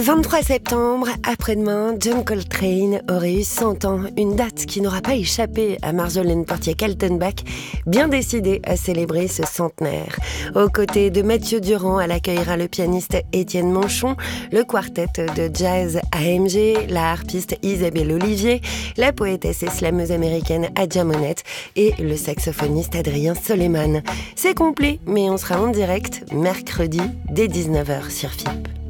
23 septembre, après-demain, John Coltrane aurait eu 100 ans, une date qui n'aura pas échappé à Marjolaine Portier-Kaltenbach, bien décidée à célébrer ce centenaire. Aux côtés de Mathieu Durand, elle accueillera le pianiste Étienne Manchon, le quartet de jazz AMG, la harpiste Isabelle Olivier, la poétesse et slameuse américaine Adja Monette et le saxophoniste Adrien Soleiman. C'est complet, mais on sera en direct mercredi dès 19h sur FIP.